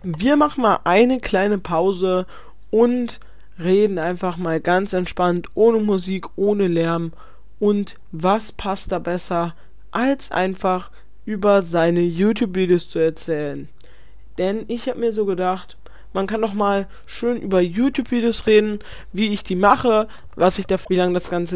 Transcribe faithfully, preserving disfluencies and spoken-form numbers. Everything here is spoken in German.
Wir machen mal eine kleine Pause und reden einfach mal ganz entspannt, ohne Musik, ohne Lärm. Und was passt da besser, als einfach über seine YouTube-Videos zu erzählen? Denn ich habe mir so gedacht, man kann doch mal schön über YouTube-Videos reden, wie ich die mache, was ich da, wie lange das Ganze